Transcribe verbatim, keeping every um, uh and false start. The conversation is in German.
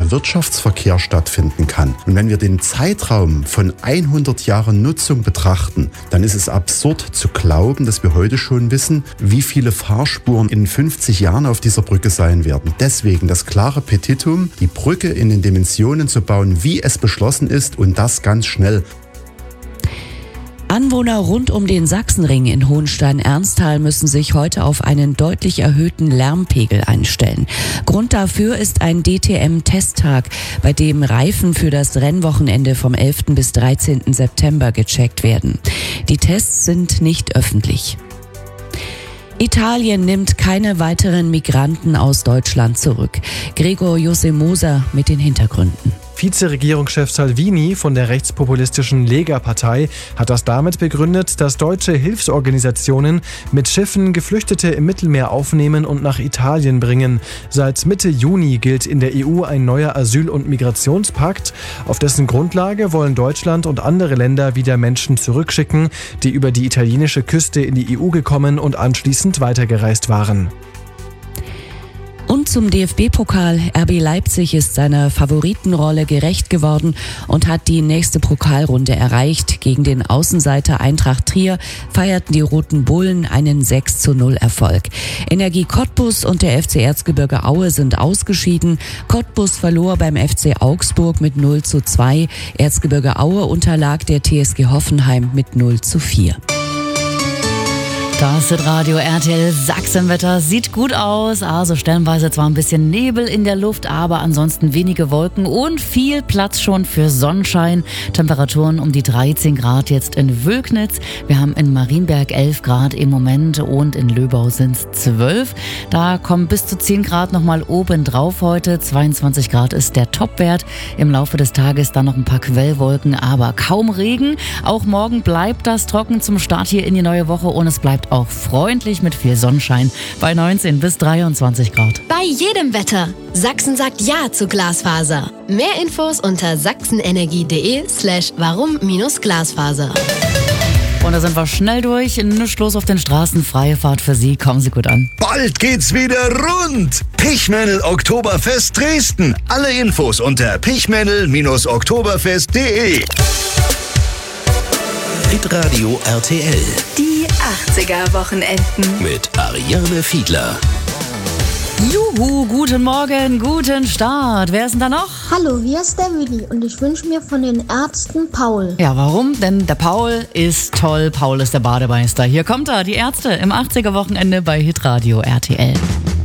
der Wirtschaftsverkehr stattfinden kann. Und wenn wir den Zeitraum von hundert Jahren Nutzung betrachten, dann ist es absurd zu glauben, dass wir heute schon wissen, wie viele Fahrspuren in fünfzig Jahren auf dieser Brücke sein werden. Deswegen das klare Petitum, die Brücke in den Dimensionen zu bauen, wie es beschlossen ist, und das ganz schnell. Anwohner rund um den Sachsenring in Hohenstein-Ernsthal müssen sich heute auf einen deutlich erhöhten Lärmpegel einstellen. Grund dafür ist ein D T M-Testtag, bei dem Reifen für das Rennwochenende vom elften bis dreizehnten September gecheckt werden. Die Tests sind nicht öffentlich. Italien nimmt keine weiteren Migranten aus Deutschland zurück. Gregor Josemoser mit den Hintergründen. Vizeregierungschef Salvini von der rechtspopulistischen Lega-Partei hat das damit begründet, dass deutsche Hilfsorganisationen mit Schiffen Geflüchtete im Mittelmeer aufnehmen und nach Italien bringen. Seit Mitte Juni gilt in der E U ein neuer Asyl- und Migrationspakt. Auf dessen Grundlage wollen Deutschland und andere Länder wieder Menschen zurückschicken, die über die italienische Küste in die E U gekommen und anschließend weitergereist waren. Und zum D F B-Pokal. R B Leipzig ist seiner Favoritenrolle gerecht geworden und hat die nächste Pokalrunde erreicht. Gegen den Außenseiter Eintracht Trier feierten die Roten Bullen einen sechs zu null Erfolg. Energie Cottbus und der F C Erzgebirge Aue sind ausgeschieden. Cottbus verlor beim F C Augsburg mit null zu zwei. Erzgebirge Aue unterlag der T S G Hoffenheim mit null zu vier. Das Radio R T L Sachsenwetter sieht gut aus, also stellenweise zwar ein bisschen Nebel in der Luft, aber ansonsten wenige Wolken und viel Platz schon für Sonnenschein. Temperaturen um die dreizehn Grad jetzt in Wülknitz. Wir haben in Marienberg elf Grad im Moment und in Löbau sind es zwölf. Da kommen bis zu zehn Grad nochmal oben drauf heute. zweiundzwanzig Grad ist der Topwert. Im Laufe des Tages dann noch ein paar Quellwolken, aber kaum Regen. Auch morgen bleibt das trocken zum Start hier in die neue Woche und es bleibt auch freundlich mit viel Sonnenschein bei neunzehn bis dreiundzwanzig Grad. Bei jedem Wetter. Sachsen sagt Ja zu Glasfaser. Mehr Infos unter sachsenenergie.de slash warum minus Glasfaser. Und da sind wir schnell durch. Nichts los auf den Straßen. Freie Fahrt für Sie. Kommen Sie gut an. Bald geht's wieder rund. Pichmännel Oktoberfest Dresden. Alle Infos unter pichmännel oktoberfest punkt de. Hitradio R T L. Die achtziger-Wochenenden. Mit Ariane Fiedler. Juhu, guten Morgen, guten Start. Wer ist denn da noch? Hallo, hier ist der Willi und ich wünsche mir von den Ärzten Paul. Ja, warum? Denn der Paul ist toll. Paul ist der Bademeister. Hier kommt er, die Ärzte im achtziger-Wochenende bei Hitradio R T L.